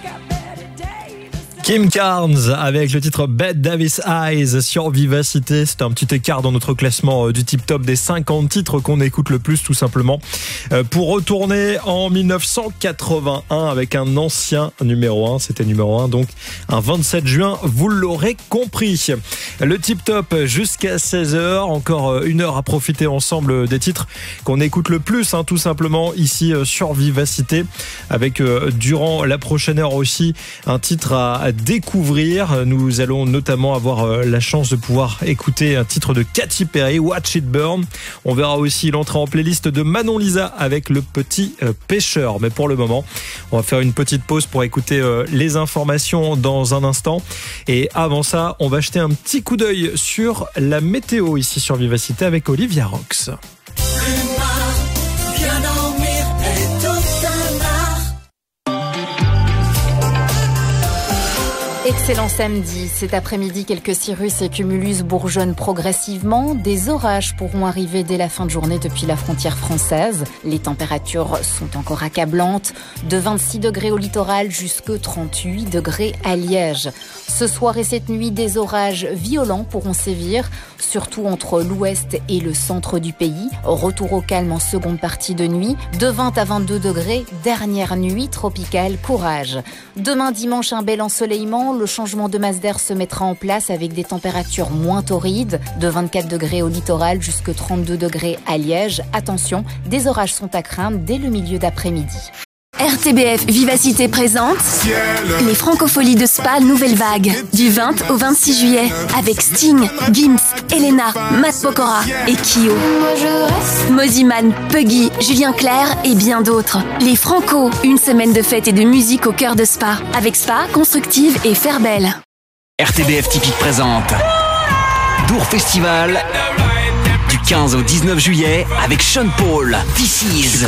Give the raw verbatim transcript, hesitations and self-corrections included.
Kim Carnes avec le titre Bette Davis Eyes sur Vivacité. C'est un petit écart dans notre classement du tip top des cinquante titres qu'on écoute le plus, tout simplement. Pour retourner en dix-neuf cent quatre-vingt-un avec un ancien numéro un, c'était numéro un donc un vingt-sept juin, vous l'aurez compris. Le tip top jusqu'à seize heures, encore une heure à profiter ensemble des titres qu'on écoute le plus, hein, tout simplement ici sur Vivacité, avec euh, durant la prochaine heure aussi un titre à découvrir. Nous allons notamment avoir la chance de pouvoir écouter un titre de Katy Perry, Watch It Burn. On verra aussi l'entrée en playlist de Manon Lisa avec Le Petit Pêcheur. Mais pour le moment, on va faire une petite pause pour écouter les informations dans un instant. Et avant ça, on va jeter un petit coup d'œil sur la météo ici sur Vivacité avec Olivia Rox. Excellent samedi. Cet après-midi, quelques cirrus et cumulus bourgeonnent progressivement. Des orages pourront arriver dès la fin de journée depuis la frontière française. Les températures sont encore accablantes. De vingt-six degrés au littoral jusqu'à trente-huit degrés à Liège. Ce soir et cette nuit, des orages violents pourront sévir, surtout entre l'ouest et le centre du pays. Retour au calme en seconde partie de nuit. De vingt à vingt-deux degrés, dernière nuit tropicale, courage. Demain dimanche, un bel ensoleillement. Le changement de masse d'air se mettra en place avec des températures moins torrides, de vingt-quatre degrés au littoral jusqu'à trente-deux degrés à Liège. Attention, des orages sont à craindre dès le milieu d'après-midi. R T B F Vivacité présente les Francopholies de Spa Nouvelle Vague du vingt au vingt-six juillet avec Sting, Gims, Elena, Matt Pokora et Kyo. Moziman, Puggy, Julien Clerc et bien d'autres. Les Franco, une semaine de fête et de musique au cœur de Spa avec Spa, Constructive et Fairbelle. R T B F Typique présente Dour Festival du quinze au dix-neuf juillet avec Sean Paul, This Is.